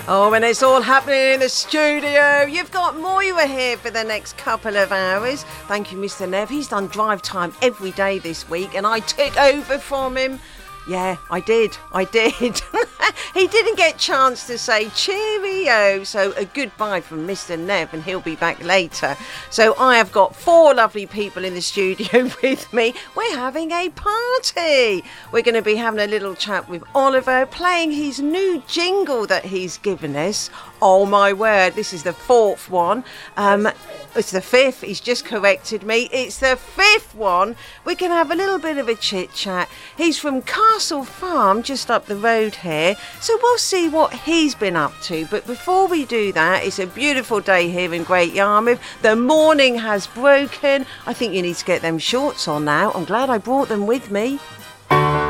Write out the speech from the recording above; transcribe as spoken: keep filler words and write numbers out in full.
Oh, and it's all happening in the studio. You've got Moira here for the next couple of hours. Thank you, Mister Nev. He's done drive time every day this week, and I took over from him. Yeah, I did. I did. He didn't get a chance to say cheerio. So a goodbye from Mister Nev, and he'll be back later. So I have got four lovely people in the studio with me. We're having a party. We're going to be having a little chat with Oliver, playing his new jingle that he's given us. Oh, my word. This is the fourth one. Um, it's the fifth. He's just corrected me. It's the fifth one. We can have a little bit of a chit-chat. He's from Castle Farm, just up the road here. So we'll see what he's been up to. But before we do that, it's a beautiful day here in Great Yarmouth. The morning has broken. I think you need to get them shorts on now. I'm glad I brought them with me.